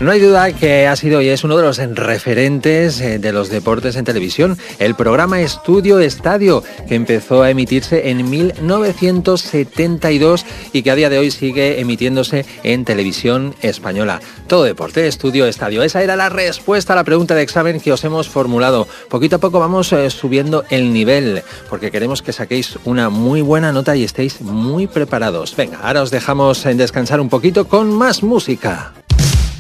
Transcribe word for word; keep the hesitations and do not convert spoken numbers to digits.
No hay duda que ha sido y es uno de los referentes de los deportes en televisión. El programa Estudio Estadio, que empezó a emitirse en mil novecientos setenta y dos y que a día de hoy sigue emitiéndose en televisión española. Todo deporte, Estudio Estadio. Esa era la respuesta a la pregunta de examen que os hemos formulado. Poquito a poco vamos eh, subiendo el nivel, porque queremos que saquéis una muy buena nota y estéis muy preparados. Venga, ahora os dejamos descansar un poquito con más música.